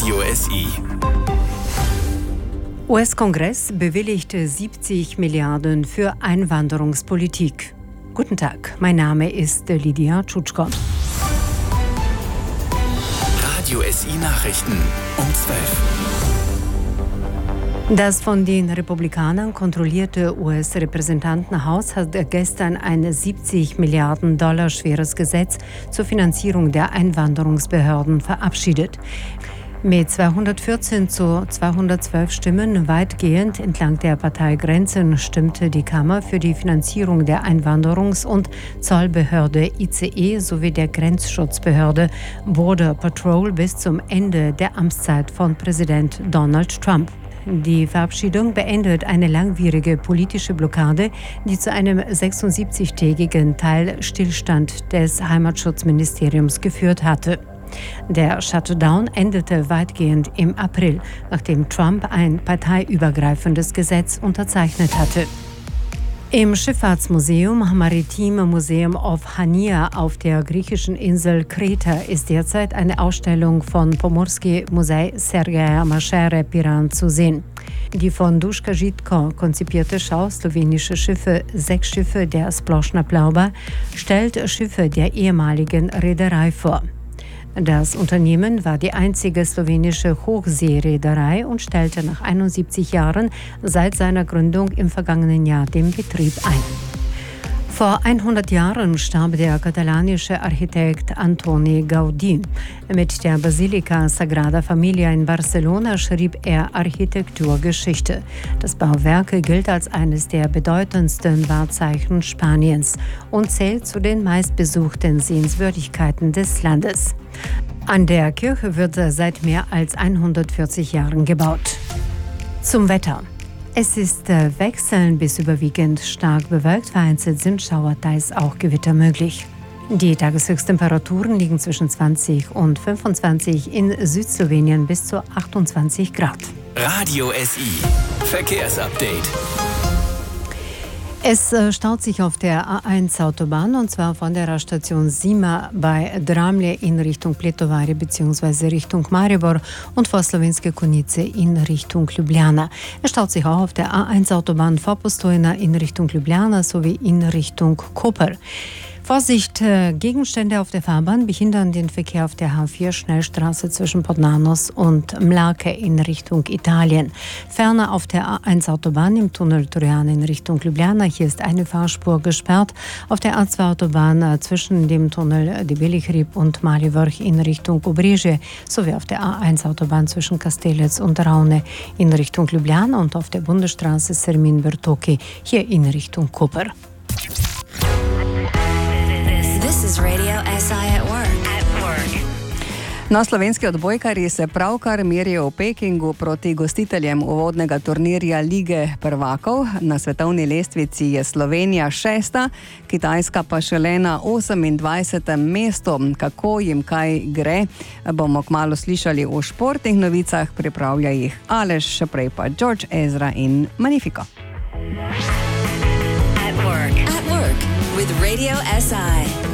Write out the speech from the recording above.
Radio SI. US-Kongress bewilligte 70 Milliarden für Einwanderungspolitik. Guten Tag, mein Name ist Lydia Tschutschko. Radio SI Nachrichten um 12. Das von den Republikanern kontrollierte US-Repräsentantenhaus hat gestern ein 70 Milliarden Dollar schweres Gesetz zur Finanzierung der Einwanderungsbehörden verabschiedet. Mit 214 zu 212 Stimmen weitgehend entlang der Parteigrenzen stimmte die Kammer für die Finanzierung der Einwanderungs- und Zollbehörde ICE sowie der Grenzschutzbehörde Border Patrol bis zum Ende der Amtszeit von Präsident Donald Trump. Die Verabschiedung beendet eine langwierige politische Blockade, die zu einem 76-tägigen Teilstillstand des Heimatschutzministeriums geführt hatte. Der Shutdown endete weitgehend im April, nachdem Trump ein parteiübergreifendes Gesetz unterzeichnet hatte. Im Schifffahrtsmuseum Maritime Museum of Chania auf der griechischen Insel Kreta ist derzeit eine Ausstellung von Pomorski Muzej Sergeja Mašere Piran zu sehen. Die von Duška Žitko konzipierte Schau slowenische Schiffe, 6 Schiffe der Splošna Plavba, stellt Schiffe der ehemaligen Reederei vor. Das Unternehmen war die einzige slowenische Hochseereederei und stellte nach 71 Jahren seit seiner Gründung im vergangenen Jahr den Betrieb ein. Vor 100 Jahren starb der katalanische Architekt Antoni Gaudí. Mit der Basilika Sagrada Familia in Barcelona schrieb er Architekturgeschichte. Das Bauwerk gilt als eines der bedeutendsten Wahrzeichen Spaniens und zählt zu den meistbesuchten Sehenswürdigkeiten des Landes. An der Kirche wird seit mehr als 140 Jahren gebaut. Zum Wetter. Es ist wechselnd bis überwiegend stark bewölkt, vereinzelt sind Schauer, teils auch Gewitter möglich. Die Tageshöchsttemperaturen liegen zwischen 20 und 25, in Südslowenien bis zu 28 Grad. Radio SI Verkehrsupdate. Es staut sich auf der A1-Autobahn und zwar von der Raststation Sima bei Dramlje in Richtung Pletovari bzw. Richtung Maribor und vor Slovenske Konjice in Richtung Ljubljana. Es staut sich auch auf der A1-Autobahn vor Postojna in Richtung Ljubljana sowie in Richtung Koper. Vorsicht, Gegenstände auf der Fahrbahn behindern den Verkehr auf der H4 Schnellstraße zwischen Podnanos und Mlake in Richtung Italien. Ferner auf der A1 Autobahn im Tunnel Turian in Richtung Ljubljana. Hier ist eine Fahrspur gesperrt. Auf der A2 Autobahn zwischen dem Tunnel Debeli-Hrib und Malivrh in Richtung Obrežje sowie auf der A1 Autobahn zwischen Kastelec und Raune in Richtung Ljubljana und auf der Bundesstraße Sermin-Bertoki hier in Richtung Koper. This is Radio SI at work. No, slovenski odbojkarji se pravkar merijo v Pekingu proti gostiteljem uvodnega turnirja Lige prvakov. Na svetovni lestvici je Slovenija 6., Kitajska pa šele na 28. mestu. Kako jim kaj gre, bomo kmalu slišali v športnih novicah, pripravlja jih Aleš, še prej pa George Ezra in Magnifico. At work with Radio SI.